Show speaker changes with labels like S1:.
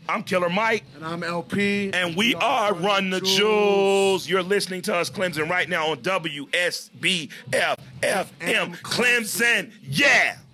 S1: I'm Killer Mike.
S2: And I'm LP.
S1: And we are Run the Jewels. You're listening to us, Clemson, right now on WSBF FM Clemson. Yeah.